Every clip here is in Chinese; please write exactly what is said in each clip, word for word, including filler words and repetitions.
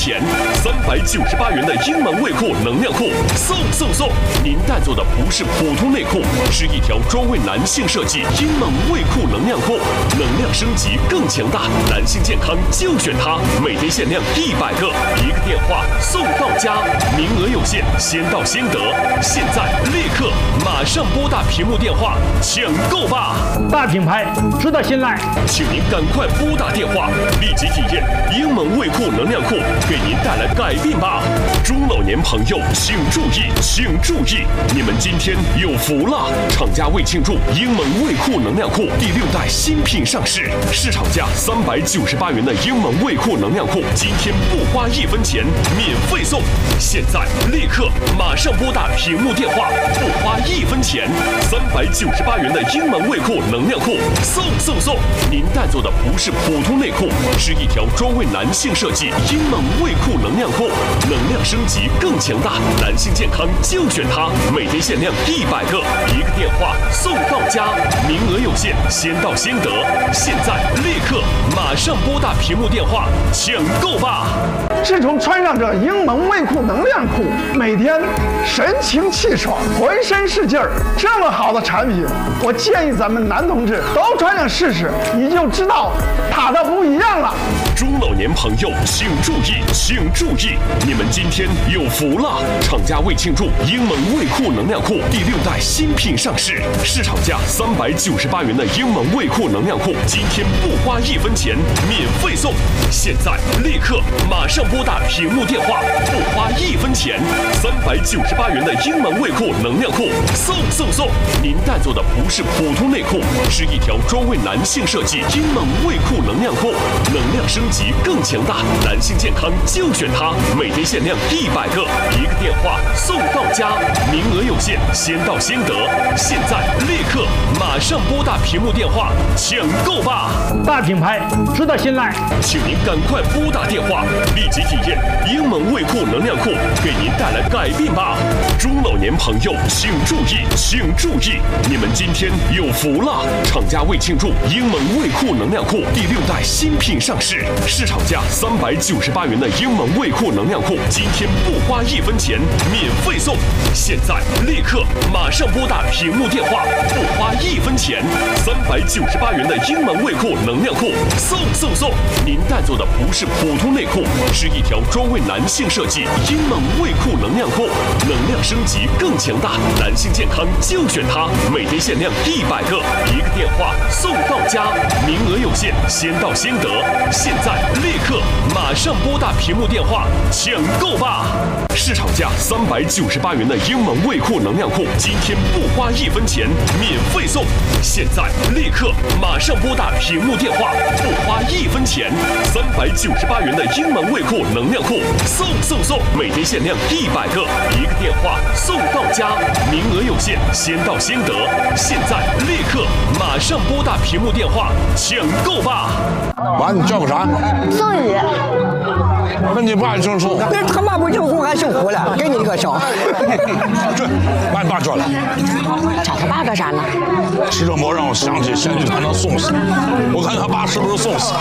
钱，三百九十八元的英蒙卫裤能量裤送送送！您带走的不是普通内裤，是一条专为男性设计英蒙卫裤能量裤，能量升级更强大，男性健康就选它。每天限量一百个，一个电话送到家，名额有限，先到先得。现在立刻马上拨打屏幕电话抢购吧！ 大品牌，值得信赖， 请您赶快拨打电话，立即体验英蒙卫裤能量裤给您带来改变吧！中老年朋友请注意，请注意，你们今天有福了！厂家为庆祝英蒙卫裤能量裤第六代新品上市，市场价三百九十八元的英蒙卫裤能量裤，今天不花一分钱免费送！现在立刻马上拨打屏幕电话，不花一分钱，三百九十八元的英蒙卫裤能量裤送送送！您带走的不是普通内裤，是一条专为男性设计英蒙卫裤能量裤，能量升级更强大，男性健康就选它。每天限量一百个，一个电话送到家，名额有限，先到先得。现在立刻马上拨打屏幕电话抢购吧！ 自从穿上这英蒙卫裤能量裤，每天神清气爽，浑身是劲儿。这么好的产品，我建议咱们男同志都穿上试试，你就知道它的不一样了。 中老年朋友请注意，请注意，你们今天有福了！厂家为庆祝英蒙卫裤能量裤第六代新品上市，市场价三百九十八元的英蒙卫裤能量裤，今天不花一分钱免费送！现在立刻马上拨打屏幕电话，不花一分钱，三百九十八元的英蒙卫裤能量裤送送送！您带走的不是普通内裤，是一条专为男性设计英蒙卫裤能量裤，能量升级更强大，男性健康就选它。每天限量一百个，一个电话送到家，名额有限，先到先得。现在立刻马上拨打屏幕电话抢购吧！ 大品牌，值得信赖， 请您赶快拨打电话，立即体验英蒙卫裤能量裤给您带来改变吧！中老年朋友请注意，请注意，你们今天有福了！厂家为庆祝英蒙卫裤能量裤第六代新品上市，市场价三百九十八元的英蒙卫裤能量裤，今天不花一分钱免费送！现在立刻马上拨打屏幕电话，不花一分钱，三百九十八元的英蒙卫裤能量裤送送送！您带走的不是普通内裤，是一条专为男性设计英蒙卫裤能量裤，能量升级更强大，男性健康就选它。每天限量一百个，一个电话送到家，名额有限，先到先得。现在立刻马上拨打屏幕电话抢购吧！市场价三百九十八元的英蒙卫裤能量裤，今天不花一分钱免费送！现在立刻马上拨打屏幕电话，不花一分钱，三百九十八元的英蒙卫裤能量裤送送送！每天限量一百个，一个电话送到家，名额有限，先到先得。现在立刻马上拨打屏幕电话抢购吧！ 娃，你叫个啥？ 宋宇。 那你爸姓宋？ 那他妈不姓宋还姓胡了？给你一个小。 这把你爸叫来。 找他爸干啥呢？ 吃这馍让我想起先去谈那宋氏，我看他爸是不是宋氏？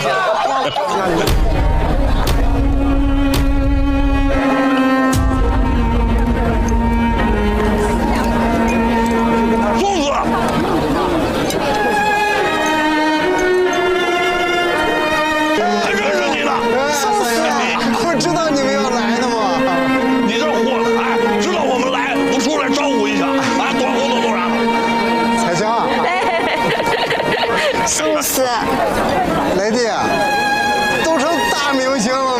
宋子。还认识你呢？ 宋子，不知道你们要来的吗？ 你这货，哎，知道我们来，不出来招呼一下，啊，躲后头做啥？ 彩霞， 宋子， 雷弟，都成大明星了。